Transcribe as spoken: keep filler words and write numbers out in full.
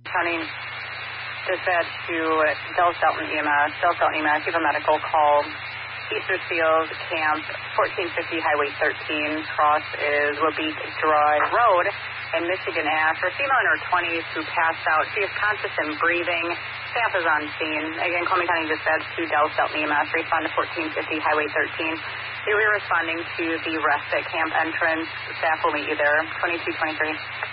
County dispatch to Del Shelton E M S. Del Shelton E M S, you have a medical call. Easterfield Camp, fourteen fifty Highway thirteen. Cross is Wabeek Drive Road in Michigan Ave. For a female in her twenties who passed out, she is conscious and breathing. Staff is on scene. Again, Coleman County dispatch to Del Shelton E M S. Respond to fourteen fifty Highway thirteen. You'll be responding to the rest at camp entrance. Staff will meet you there. twenty-two twenty-three.